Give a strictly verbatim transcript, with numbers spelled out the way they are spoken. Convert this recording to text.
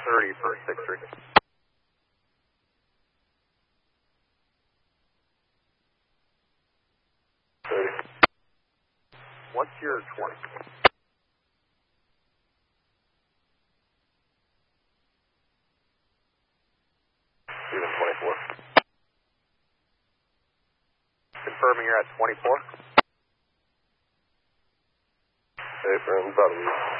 thirty for six three. thirty. What's your twenty? Even twenty-four. Confirming you're at twenty-four. Hey, firm, about a week.